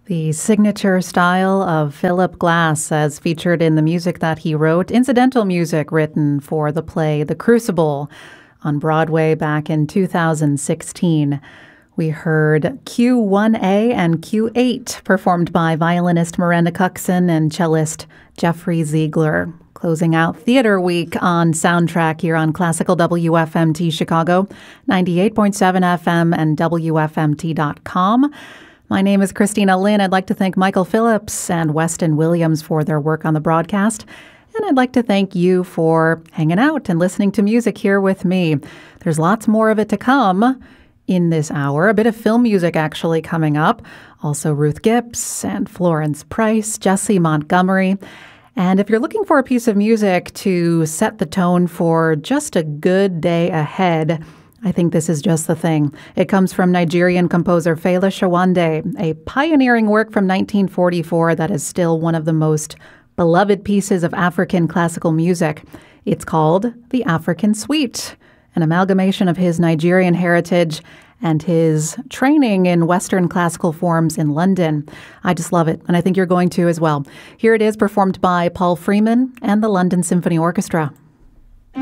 The signature style of Philip Glass, as featured in the music that he wrote, incidental music written for the play The Crucible on Broadway back in 2016. We heard Q1A and Q8, performed by violinist Miranda Cuxon and cellist Jeffrey Ziegler. Closing out Theater Week on Soundtrack here on Classical WFMT Chicago, 98.7 FM and WFMT.com. My name is Christina Lynn. I'd like to thank Michael Phillips and Weston Williams for their work on the broadcast. And I'd like to thank you for hanging out and listening to music here with me. There's lots more of it to come in this hour. A bit of film music actually coming up. Also Ruth Gibbs and Florence Price, Jesse Montgomery. And if you're looking for a piece of music to set the tone for just a good day ahead, I think this is just the thing. It comes from Nigerian composer Fela Shawande, a pioneering work from 1944 that is still one of the most beloved pieces of African classical music. It's called The African Suite, an amalgamation of his Nigerian heritage and his training in Western classical forms in London. I just love it, and I think you're going to as well. Here it is, performed by Paul Freeman and the London Symphony Orchestra.